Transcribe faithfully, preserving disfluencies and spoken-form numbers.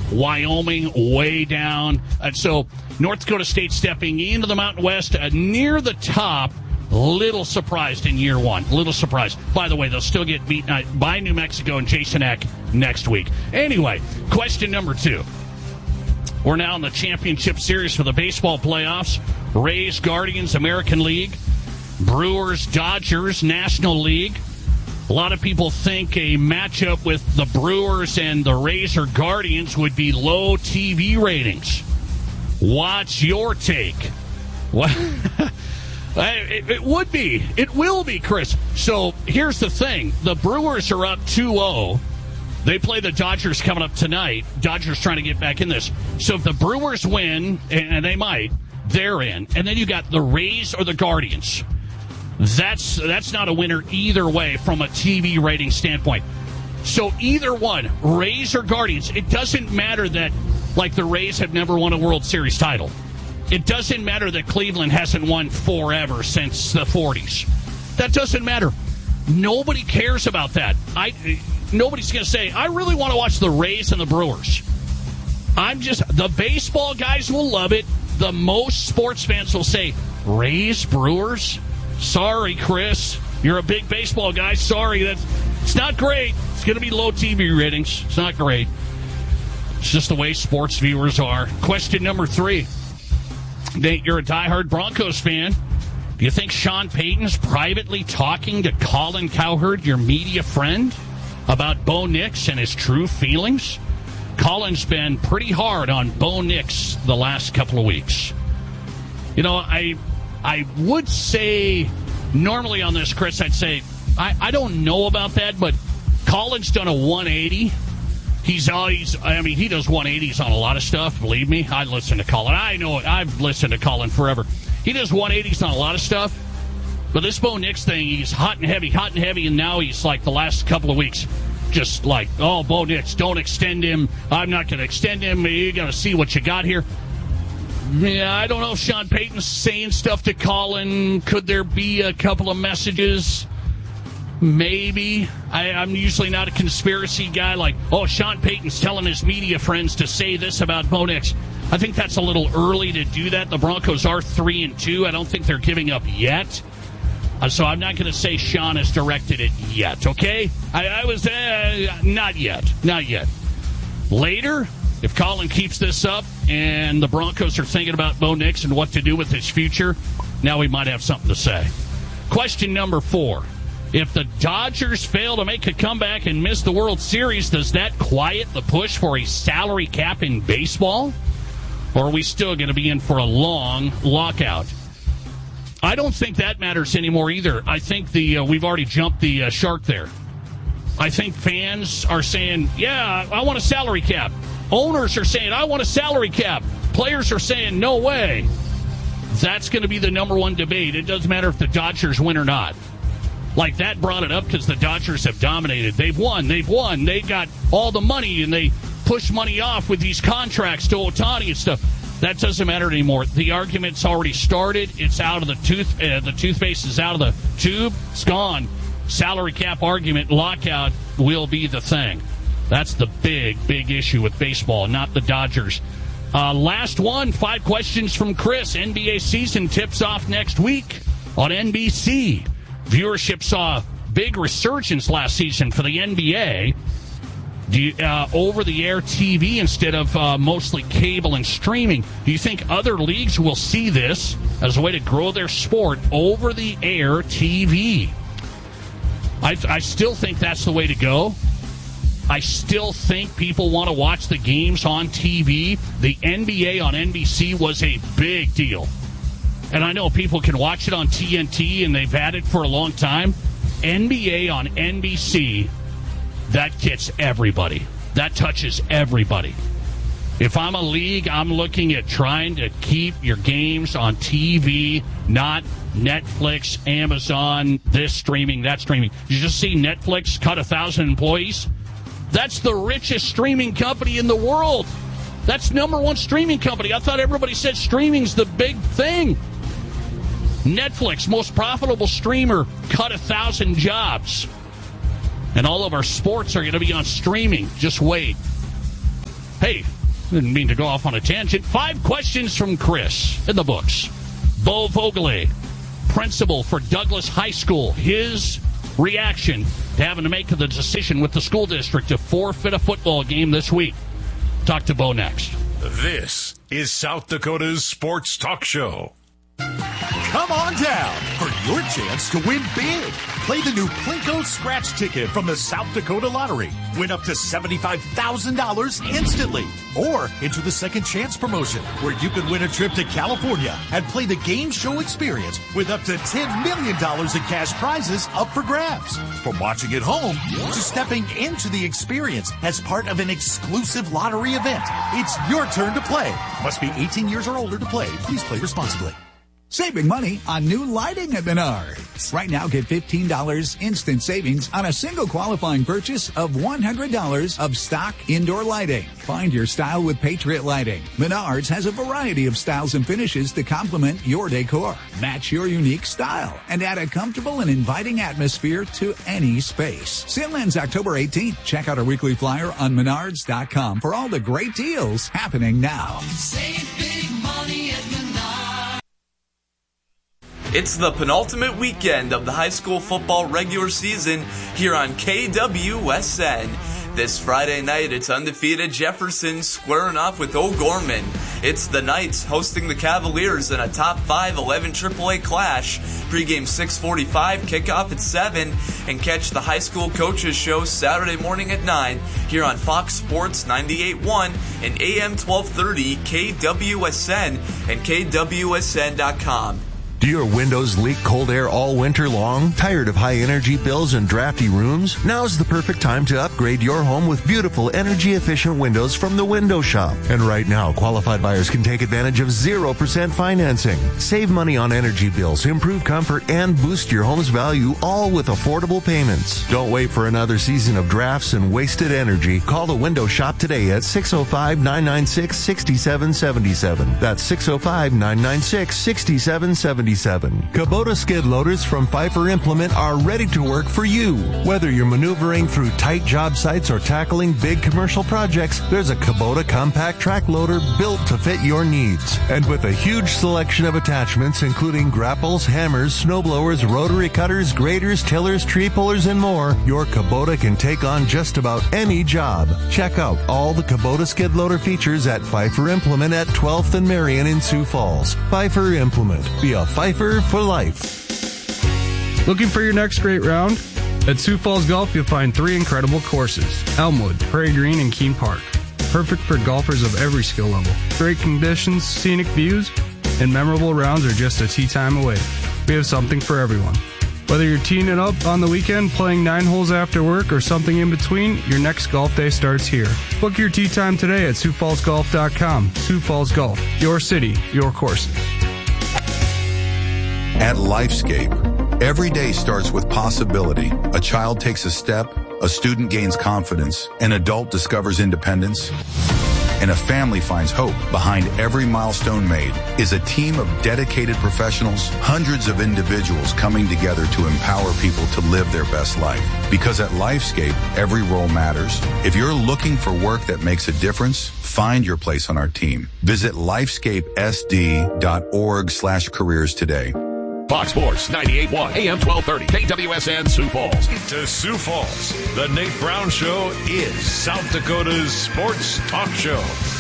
Wyoming way down. And so North Dakota State stepping into the Mountain West uh, near the top. Little surprised in year one. Little surprised. By the way, they'll still get beaten uh, by New Mexico and Jason Eck next week. Anyway, question number two. We're now in the championship series for the baseball playoffs. Rays, Guardians, American League. Brewers, Dodgers, National League. A lot of people think a matchup with the Brewers and the Rays or Guardians would be low T V ratings. What's your take? What? it, it would be. It will be, Chris. So here's the thing. The Brewers are up two oh. They play the Dodgers coming up tonight. Dodgers trying to get back in this. So if the Brewers win, and they might, they're in. And then you got the Rays or the Guardians. That's that's not a winner either way from a T V rating standpoint. So either one, Rays or Guardians, it doesn't matter that, like, the Rays have never won a World Series title. It doesn't matter that Cleveland hasn't won forever since the forties. That doesn't matter. Nobody cares about that. I nobody's going to say, I really want to watch the Rays and the Brewers. I'm just, the baseball guys will love it. The most sports fans will say, Rays, Brewers? Sorry, Chris. You're a big baseball guy. Sorry. That's, it's not great. It's going to be low T V ratings. It's not great. It's just the way sports viewers are. Question number three. Nate, you're a diehard Broncos fan. Do you think Sean Payton's privately talking to Colin Cowherd, your media friend, about Bo Nix and his true feelings? Colin's been pretty hard on Bo Nix the last couple of weeks. You know, I I would say, normally on this, Chris, I'd say, I, I don't know about that, but Colin's done a one eighty. He's always, I mean, he does one eighties on a lot of stuff, believe me. I listen to Colin. I know it. I've listened to Colin forever. He does one eighties on a lot of stuff. But this Bo Nix thing, he's hot and heavy, hot and heavy, and now he's like the last couple of weeks, just like, oh, Bo Nix, don't extend him. I'm not going to extend him. You got to see what you got here. Yeah, I don't know if Sean Payton's saying stuff to Colin. Could there be a couple of messages? Maybe. I, I'm usually not a conspiracy guy like, oh, Sean Payton's telling his media friends to say this about Bo Nix. I think that's a little early to do that. The Broncos are three and two. I don't think they're giving up yet. Uh, so I'm not going to say Sean has directed it yet, okay? I, I was, uh, not yet. Not yet. Later, if Colin keeps this up and the Broncos are thinking about Bo Nix and what to do with his future, now we might have something to say. Question number four. If the Dodgers fail to make a comeback and miss the World Series, does that quiet the push for a salary cap in baseball? Or are we still going to be in for a long lockout? I don't think that matters anymore either. I think the uh, we've already jumped the uh, shark there. I think fans are saying, yeah, I want a salary cap. Owners are saying, I want a salary cap. Players are saying, no way. That's going to be the number one debate. It doesn't matter if the Dodgers win or not. Like, that brought it up because the Dodgers have dominated. They've won. They've won. They got all the money, and they push money off with these contracts to Ohtani and stuff. That doesn't matter anymore. The argument's already started. It's out of the tooth. Uh, the toothpaste is out of the tube. It's gone. Salary cap argument, lockout will be the thing. That's the big, big issue with baseball, not the Dodgers. Uh, last one, five questions from Chris. N B A season tips off next week on N B C. Viewership saw a big resurgence last season for the N B A. Do you, uh, over-the-air T V instead of uh, mostly cable and streaming. Do you think other leagues will see this as a way to grow their sport? Over-the-air T V. I, I still think that's the way to go. I still think people want to watch the games on T V. The N B A on N B C was a big deal. And I know people can watch it on T N T, and they've had it for a long time. N B A on N B C, that gets everybody. That touches everybody. If I'm a league, I'm looking at trying to keep your games on T V, not Netflix, Amazon, this streaming, that streaming. Did you just see Netflix cut a thousand employees? That's the richest streaming company in the world. That's number one streaming company. I thought everybody said streaming's the big thing. Netflix, most profitable streamer, cut a thousand jobs. And all of our sports are going to be on streaming. Just wait. Hey, Didn't mean to go off on a tangent. Five questions from Chris in the books. Bo Vogele, principal for Douglas High School. His reaction to having to make the decision with the school district to forfeit a football game this week. Talk to Bo next. This is South Dakota's Sports Talk Show. Come on down for your chance to win big. Play the new Plinko Scratch Ticket from the South Dakota Lottery. Win up to seventy-five thousand dollars instantly. Or enter the Second Chance promotion, where you can win a trip to California and play the game show experience with up to ten million dollars in cash prizes up for grabs. From watching at home to stepping into the experience as part of an exclusive lottery event, it's your turn to play. Must be eighteen years or older to play. Please play responsibly. Saving money on new lighting at Menards. Right now, get fifteen dollars instant savings on a single qualifying purchase of one hundred dollars of stock indoor lighting. Find your style with Patriot Lighting. Menards has a variety of styles and finishes to complement your decor. Match your unique style and add a comfortable and inviting atmosphere to any space. Sale ends October eighteenth. Check out our weekly flyer on menards dot com for all the great deals happening now. Save big money at Menards. It's the penultimate weekend of the high school football regular season here on K W S N. This Friday night, it's undefeated Jefferson squaring off with O'Gorman. It's the Knights hosting the Cavaliers in a top five eleven triple A clash. Pregame six forty-five, kickoff at seven, and catch the high school coaches show Saturday morning at nine here on Fox Sports ninety-eight point one and A M twelve thirty K W S N and K W S N dot com. Do your windows leak cold air all winter long? Tired of high energy bills and drafty rooms? Now's the perfect time to upgrade your home with beautiful energy efficient windows from the Window Shop. And right now, qualified buyers can take advantage of zero percent financing. Save money on energy bills, improve comfort, and boost your home's value, all with affordable payments. Don't wait for another season of drafts and wasted energy. Call the Window Shop today at six oh five, nine nine six, six seven seven seven. That's six oh five, nine nine six, six seven seven seven. Kubota skid loaders from Pfeiffer Implement are ready to work for you. Whether you're maneuvering through tight job sites or tackling big commercial projects, there's a Kubota compact track loader built to fit your needs. And with a huge selection of attachments, including grapples, hammers, snowblowers, rotary cutters, graders, tillers, tree pullers, and more, your Kubota can take on just about any job. Check out all the Kubota skid loader features at Pfeiffer Implement at twelfth and Marion in Sioux Falls. Pfeiffer Implement. Be a Pfeiffer for life. Looking for your next great round? At Sioux Falls Golf, you'll find three incredible courses: Elmwood, Prairie Green, and Keene Park. Perfect for golfers of every skill level. Great conditions, scenic views, and memorable rounds are just a tee time away. We have something for everyone. Whether you're teeing it up on the weekend, playing nine holes after work, or something in between, your next golf day starts here. Book your tee time today at Sioux Falls Golf dot com. Sioux Falls Golf, your city, your courses. At Lifescape, every day starts with possibility. A child takes a step, a student gains confidence, an adult discovers independence, and a family finds hope. Behind every milestone made is a team of dedicated professionals, hundreds of individuals coming together to empower people to live their best life. Because at Lifescape, every role matters. If you're looking for work that makes a difference, find your place on our team. Visit lifescape s d dot org slash careers today. Fox Sports ninety-eight point one, A M twelve thirty, K W S N Sioux Falls. To Sioux Falls, the Nate Brown Show is South Dakota's Sports Talk Show.